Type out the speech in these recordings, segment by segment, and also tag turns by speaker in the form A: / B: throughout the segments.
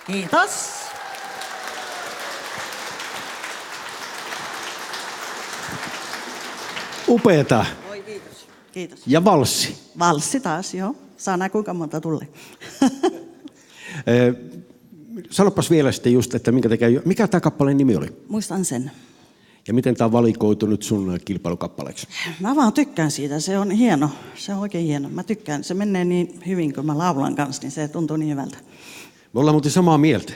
A: Kiitos.
B: Upeeta.
A: Oi, kiitos. Kiitos.
B: Ja valssi.
A: Valssi taas, joo. Saa nähdä kuinka monta tulee.
B: Sanopas vielä sitten just, että mikä tämä kappaleen nimi oli?
A: Muistan sen.
B: Ja miten tämä on valikoitunut sun kilpailukappaleeksi?
A: Mä vaan tykkään siitä, se on hieno. Se on oikein hieno. Mä tykkään, se menee niin hyvin, kun mä laulan kanssa, niin se tuntuu niin hyvältä.
B: Me ollaan muuten samaa mieltä.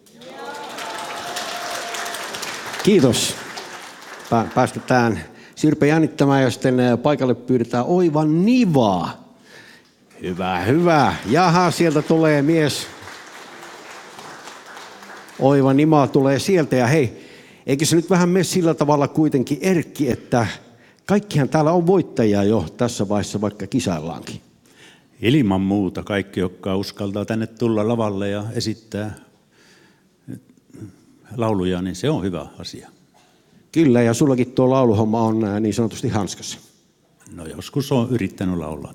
B: Kiitos. Päästetään Sirpe jännittämään ja sitten paikalle pyydetään Oiva Nivaa. Hyvä, hyvä. Jaha, sieltä tulee mies. Oiva Niva tulee sieltä ja hei, eikö se nyt vähän mene sillä tavalla kuitenkin, Erkki, että kaikkihan täällä on voittajia jo tässä vaiheessa, vaikka kisaillaankin.
C: Ilman muuta kaikki, jotka uskaltaa tänne tulla lavalle ja esittää lauluja, niin se on hyvä asia.
B: Kyllä, ja sullakin tuo lauluhomma on niin sanotusti hanskassa.
C: No joskus on yrittänyt laulaa.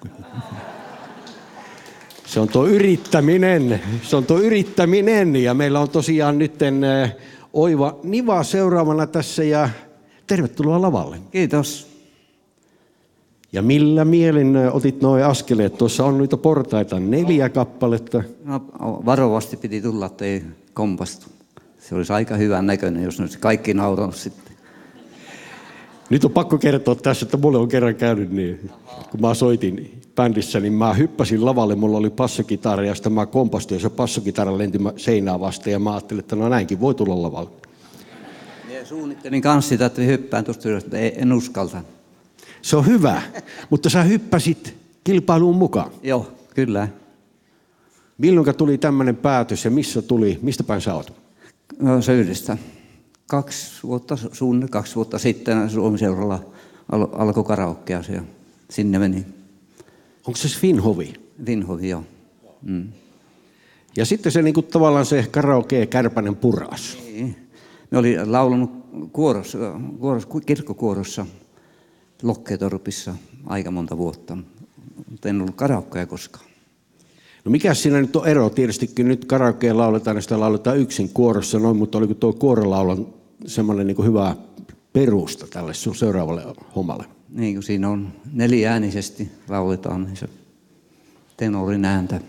B: Se on tuo yrittäminen, ja meillä on tosiaan nytten Oiva Niva seuraavana tässä ja tervetuloa lavalle.
D: Kiitos.
B: Ja millä mielin otit nuo askeleet? Tuossa on noita portaita, 4 kappaletta.
D: No, varovasti piti tulla, että ei kompastu. Se olisi aika hyvän näköinen, jos ne olisi kaikki nauranut sitten.
B: Nyt on pakko kertoa tässä, että mulle on kerran käynyt niin, kun mä soitin bändissä, niin mä hyppäsin lavalle, mulla oli passokitara ja sitten mä kompastuin ja se passokitara lenti seinää vasten ja mä ajattelin, että no näinkin voi tulla lavalle.
D: Ja suunnittelin kanssa sitä, että hyppään tuosta ylös, mutta en uskalta.
B: Se on hyvä, mutta sä hyppäsit kilpailuun mukaan.
D: Joo, kyllä.
B: Milloin tuli tämmöinen päätös ja missä tuli, mistä päin sä oot?
D: No, Söydistä. 2 vuotta sitten Suomi-seuralla alkoi karaokea ja sinne meni.
B: Onko se Finhovi?
D: Finhovi, joo. Mm.
B: Ja sitten se niinku tavallaan se karaoke Kärpänen puras.
D: Me oli laulanut kirkkokuorossa Lokkeetorpissa aika monta vuotta, mutta en ollut karaokea koskaan.
B: No mikä siinä nyt on ero? Tietystikin nyt karaokea lauletaan ja sitä lauletaan yksin kuorossa noin, mutta oliko tuo kuorolaulu semmoinen niin kuin hyvä perusta tälle sun seuraavalle hommalle?
D: Niin kuin siinä on 4-äänisesti lauletaan, niin se tenorin ääntä.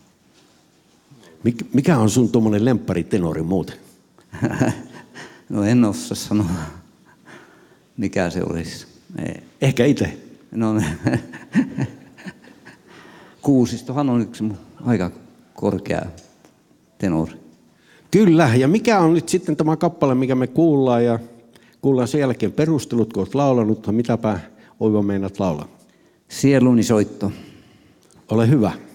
B: Mikä on sun tuommoinen lemppari-tenori muuten?
D: No en osaa sanoa, mikä se olisi. Ei.
B: Ehkä itse.
D: No, Kuusistohan on yksi aika korkea tenori.
B: Kyllä, ja mikä on nyt sitten tämä kappale, mikä me kuullaan, ja kuullaan sen jälkeen perustelut, kun olet laulanut, mitäpä Oiva meinaat laulaa?
D: Sieluni soitto.
B: Ole hyvä.